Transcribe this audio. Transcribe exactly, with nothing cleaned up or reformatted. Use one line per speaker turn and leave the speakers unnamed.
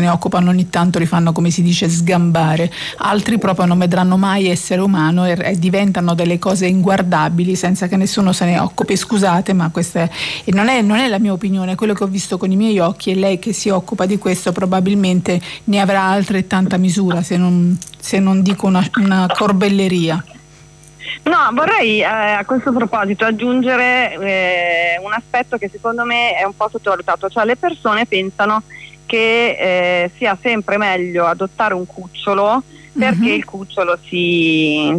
ne occupano ogni tanto li fanno, come si dice, sgambare, altri proprio non vedranno mai essere umano e, e diventano delle cose inguardabili senza che nessuno se ne occupi. Scusate, ma questa è, e non è, non è la mia opinione, è quello che ho visto con i miei occhi, e lei che si occupa di questo probabilmente ne avrà altrettanta misura, se non, se non dico una, una corbelleria.
No, vorrei eh, a questo proposito aggiungere eh, un aspetto che secondo me è un po' sottovalutato, cioè le persone pensano che eh, sia sempre meglio adottare un cucciolo perché mm-hmm. il cucciolo si